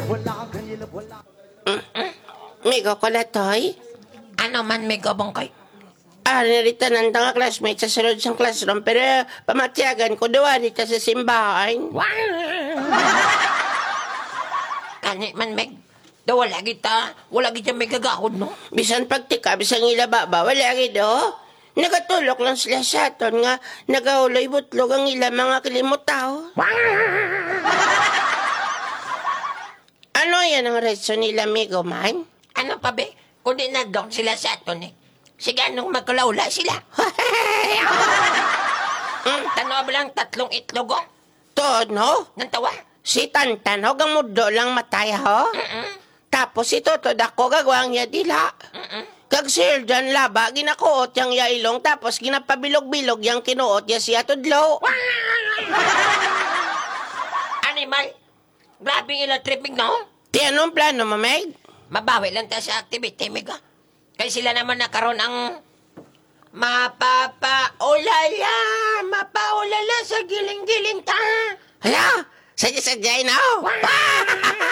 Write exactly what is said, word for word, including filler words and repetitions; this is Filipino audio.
Migo ko na, Toy. Ano man may gabong kay? Ah, narita ng nga classmate sa sunod sa classroom, pero pamatyagan ko doon dito sa simbahan. Kani man meg. Da wala kita, wala kita may gagahod, no? Bisan pagtika, bisan ilababa, wala gido. Nagatulok lang sila sa aton nga nagahuloy butlog ang ilang mga kilimutaw. Ano yan ang reason nila, Migo man? Ano pa be? Kundi nag-down sila sa aton eh. Sige, anong magkalaula sila? hmm, tanaw ba lang tatlong itlog, oh? To, no? Nantawa? Si Tantan, ho, gamudo lang matay, ho? Mm-mm. Tapos ito, to, dako, gagawang niya dila. Mm-mm. Kag Sir John Laba, ginakuot yang yailong, tapos ginapabilog-bilog yang kinuot ya siya tudlo. Animal? Grabe yung ilang tripping, no? Di anong plano, mameg? Mabawi lang tayo sa activity, Miga. Kaya sila naman nakaroon ang mapapaulala, mapaulala sa giling-giling ta. Hala, sadya-sadya na, ho.